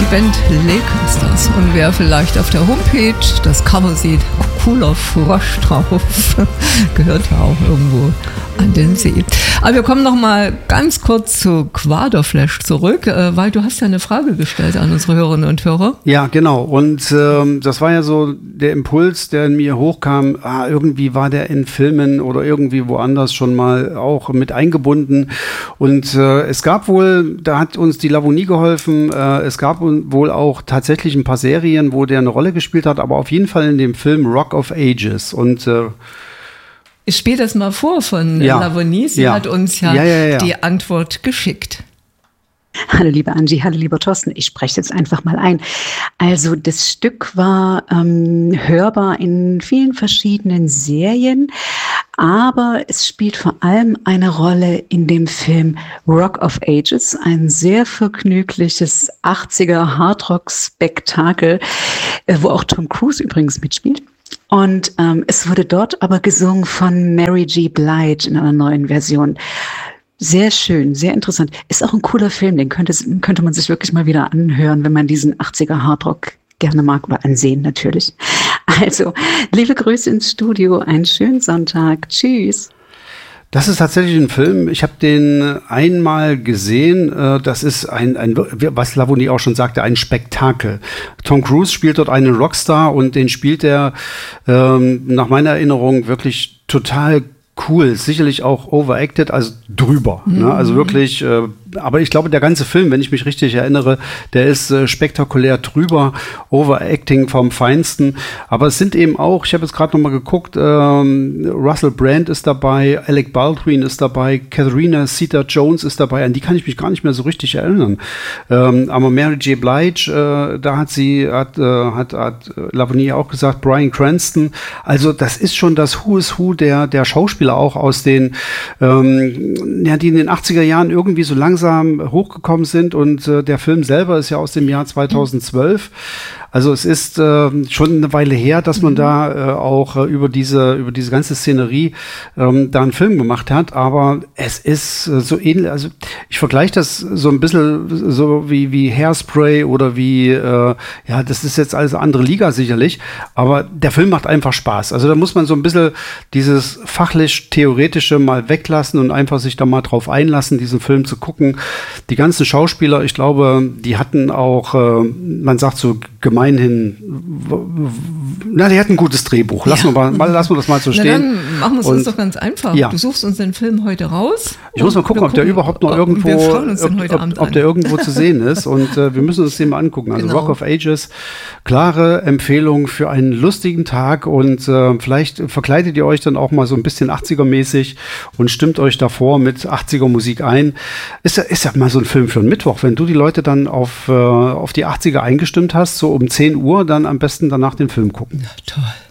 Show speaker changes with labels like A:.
A: Band Lake ist das. Und wer vielleicht auf der Homepage das Cover sieht, cooler Frosch drauf, gehört ja auch irgendwo an den See. Aber wir kommen noch mal ganz kurz zu Quaderflash zurück, weil du hast ja eine Frage gestellt an unsere Hörerinnen und Hörer.
B: Ja, genau. Und das war ja so der Impuls, der in mir hochkam. Irgendwie war der in Filmen oder irgendwie woanders schon mal auch mit eingebunden. Und es gab wohl, da hat uns die Lavonie geholfen, es gab wohl auch tatsächlich ein paar Serien, wo der eine Rolle gespielt hat, aber auf jeden Fall in dem Film Rock of Ages. Und
A: ich spiele das mal vor von Lavonie. Sie hat uns die Antwort geschickt.
C: Hallo liebe Angie, hallo lieber Thorsten, ich spreche jetzt einfach mal ein. Also das Stück war hörbar in vielen verschiedenen Serien, aber es spielt vor allem eine Rolle in dem Film Rock of Ages, ein sehr vergnügliches 80er Hardrock-Spektakel, wo auch Tom Cruise übrigens mitspielt. Und es wurde dort aber gesungen von Mary J. Blige in einer neuen Version. Sehr schön, sehr interessant. Ist auch ein cooler Film, den könnte man sich wirklich mal wieder anhören, wenn man diesen 80er Hardrock gerne mag oder ansehen natürlich. Also, liebe Grüße ins Studio, einen schönen Sonntag. Tschüss.
B: Das ist tatsächlich ein Film, ich habe den einmal gesehen, das ist was Lavonie auch schon sagte, ein Spektakel. Tom Cruise spielt dort einen Rockstar und den spielt er nach meiner Erinnerung wirklich total cool, sicherlich auch overacted, also drüber. Ne? Also wirklich, aber ich glaube, der ganze Film, wenn ich mich richtig erinnere, der ist spektakulär drüber, overacting vom Feinsten. Aber es sind eben auch, ich habe jetzt gerade noch mal geguckt, Russell Brand ist dabei, Alec Baldwin ist dabei, Katharina Zeta-Jones ist dabei, an die kann ich mich gar nicht mehr so richtig erinnern. Aber Mary J. Blige, da hat Lavonie auch gesagt, Bryan Cranston. Also das ist schon das Who is Who der Schauspieler auch aus den, die in den 80er Jahren irgendwie so langsam hochgekommen sind und der Film selber ist ja aus dem Jahr 2012. Also es ist schon eine Weile her, dass man da auch über diese ganze Szenerie da einen Film gemacht hat, aber es ist so ähnlich, also ich vergleiche das so ein bisschen so wie Hairspray oder wie, das ist jetzt alles eine andere Liga sicherlich, aber der Film macht einfach Spaß. Also da muss man so ein bisschen dieses fachlich-theoretische mal weglassen und einfach sich da mal drauf einlassen, diesen Film zu gucken. Die ganzen Schauspieler, ich glaube, die hatten auch, man sagt so gemeinhin, die hatten ein gutes Drehbuch. Lassen wir das mal so stehen.
A: Dann machen wir es uns doch ganz einfach. Ja. Du suchst uns den Film heute raus.
B: Ich muss mal gucken, ob der überhaupt noch irgendwo, ob der irgendwo zu sehen ist. Und wir müssen uns den mal angucken. Also Rock of Ages, klare Empfehlung für einen lustigen Tag. Und vielleicht verkleidet ihr euch dann auch mal so ein bisschen 80er-mäßig und stimmt euch davor mit 80er-Musik ein. Ist ja mal so ein Film für einen Mittwoch. Wenn du die Leute dann auf die 80er eingestimmt hast, so um 10 Uhr, dann am besten danach den Film gucken.
A: Ja, toll.